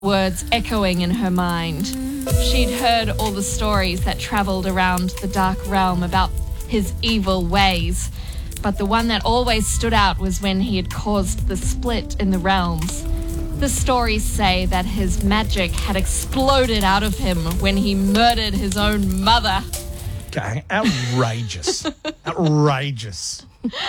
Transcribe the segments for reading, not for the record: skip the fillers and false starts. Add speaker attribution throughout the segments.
Speaker 1: words echoing in her mind. She'd heard all the stories that travelled around the dark realm about his evil ways, but the one that always stood out was when he had caused the split in the realms. The stories say that his magic had exploded out of him when he murdered his own mother.
Speaker 2: Okay, outrageous. Outrageous.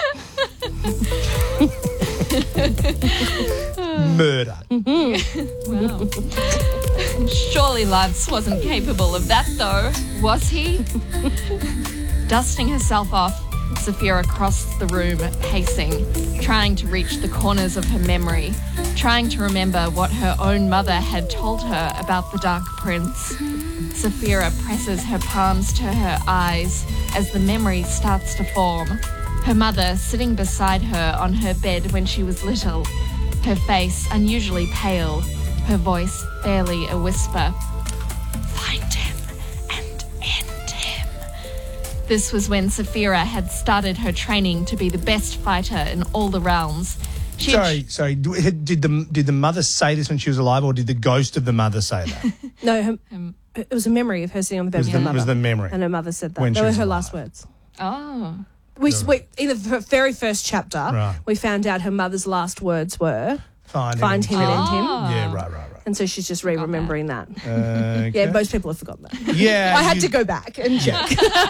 Speaker 2: Murder.
Speaker 1: Wow. Surely Lance wasn't capable of that, though, was he? Dusting herself off, Saphira crossed the room, pacing, trying to reach the corners of her memory, trying to remember what her own mother had told her about the Dark Prince. Saphira presses her palms to her eyes as the memory starts to form. Her mother sitting beside her on her bed when she was little, her face unusually pale, her voice barely a whisper. Find him and end him. This was when Saphira had started her training to be the best fighter in all the realms.
Speaker 2: Sorry. Did the mother say this when she was alive, or did the ghost of the mother say that?
Speaker 3: No, it was a memory of her sitting on the bed with her mother.
Speaker 2: It was the memory.
Speaker 3: And her mother said that.
Speaker 2: When
Speaker 3: They
Speaker 2: she
Speaker 3: were
Speaker 2: was
Speaker 3: her
Speaker 2: alive.
Speaker 3: last words.
Speaker 1: Oh.
Speaker 3: We either the very first chapter, we found out her mother's last words were find him and end him.
Speaker 2: Yeah, right.
Speaker 3: And so she's just remembering that.
Speaker 2: Okay.
Speaker 3: Yeah, most people have forgotten that.
Speaker 2: Yeah,
Speaker 3: I had to go back and check.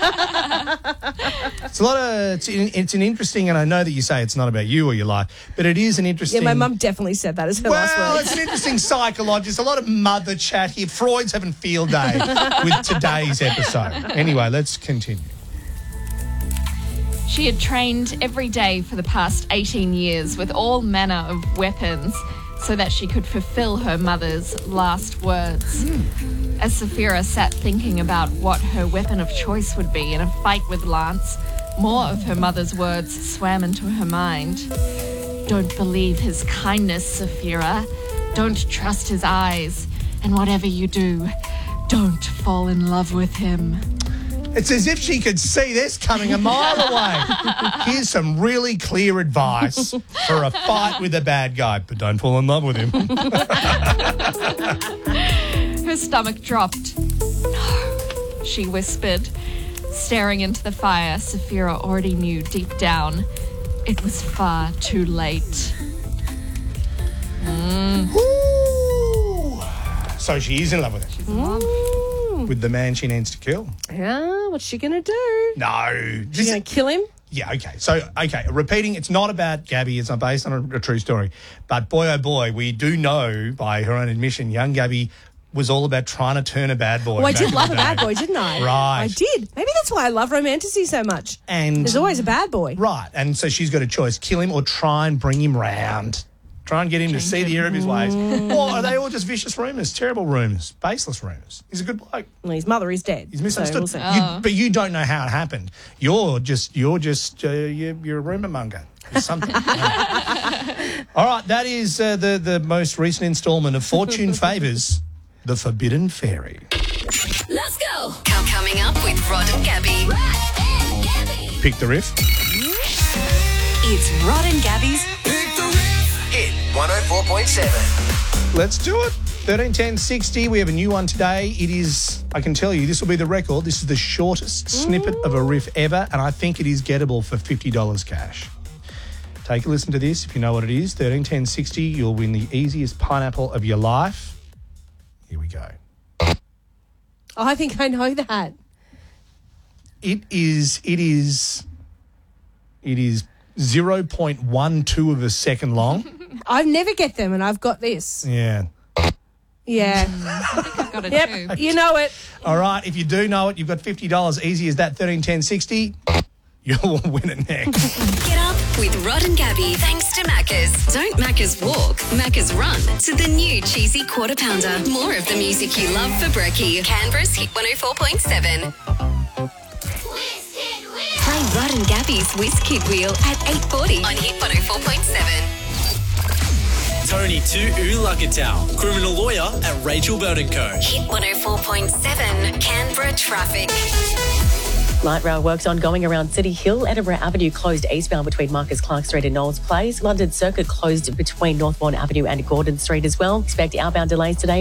Speaker 2: It's a lot of. It's an interesting, and I know that you say it's not about you or your life, but it is an interesting.
Speaker 3: Yeah, my mum definitely said that as her last
Speaker 2: Well,
Speaker 3: words.
Speaker 2: it's an interesting psychologist. A lot of mother chat here. Freud's having field day with today's episode. Anyway, let's continue.
Speaker 1: She had trained every day for the past 18 years with all manner of weapons so that she could fulfill her mother's last words. As Saphira sat thinking about what her weapon of choice would be in a fight with Lance, more of her mother's words swam into her mind. Don't believe his kindness, Saphira. Don't trust his eyes. And whatever you do, don't fall in love with him.
Speaker 2: It's as if she could see this coming a mile away. Here's some really clear advice for a fight with a bad guy, but don't fall in love with him.
Speaker 1: Her stomach dropped. No, she whispered. Staring into the fire, Saphira already knew deep down it was far too late.
Speaker 2: Ooh. So she is in love with him.
Speaker 1: She's in love.
Speaker 2: With the man she needs to kill.
Speaker 3: Yeah, what's she going to do?
Speaker 2: No.
Speaker 3: She's going to kill him?
Speaker 2: Yeah, okay. So, repeating, it's not about Gabby. It's not based on a true story. But boy, oh boy, we do know by her own admission, young Gabby was all about trying to turn a bad boy.
Speaker 3: Oh, I did love a bad boy, didn't I?
Speaker 2: Right.
Speaker 3: I did. Maybe that's why I love romanticy so much.
Speaker 2: And
Speaker 3: there's always a bad boy.
Speaker 2: Right. And so she's got a choice, kill him or try and bring him round. Try and get him to see the error of his ways. Or are they all just vicious rumours, terrible rumours, baseless rumours? He's a good bloke.
Speaker 3: Well, his mother is dead.
Speaker 2: He's misunderstood.
Speaker 3: So we'll
Speaker 2: But you don't know how it happened. You're a rumour monger. There's something. All right, that is the most recent instalment of Fortune Favours, The Forbidden Fairy.
Speaker 4: Let's go. Coming up with Rod and Gabby.
Speaker 2: Pick the riff.
Speaker 4: It's Rod and Gabby's
Speaker 5: Hit 104.7.
Speaker 2: Let's do it. 131060. We have a new one today. It is, I can tell you, this will be the record. This is the shortest snippet of a riff ever, and I think it is gettable for $50 cash. Take a listen to this. If you know what it is, 131060, you'll win the easiest pineapple of your life. Here we go.
Speaker 3: Oh, I think I know that.
Speaker 2: It is 0.12 of a second long.
Speaker 3: I never get them, and I've got this.
Speaker 2: Yeah.
Speaker 3: Yeah.
Speaker 1: I think I've got it
Speaker 3: Yep,
Speaker 1: too.
Speaker 3: you know it.
Speaker 2: All right, if you do know it, you've got $50. Easy as that, 131060. You'll win it next.
Speaker 4: Get Up with Rod and Gabby. Thanks to Macca's. Don't Macca's walk, Macca's run to the new cheesy quarter pounder. More of the music you love for brekkie. Canberra's Hit 104.7. Play Rod and Gabby's Whiz Kid Wheel at 8:40 on Hit 104.7.
Speaker 6: Tony Tu'ulakatau, criminal lawyer at Rachel Bird & Co.
Speaker 4: Hit 104.7 Canberra traffic.
Speaker 7: Light rail works ongoing around City Hill. Edinburgh Avenue closed eastbound between Marcus Clark Street and Knowles Place. London Circuit closed between Northbourne Avenue and Gordon Street as well. Expect outbound delays today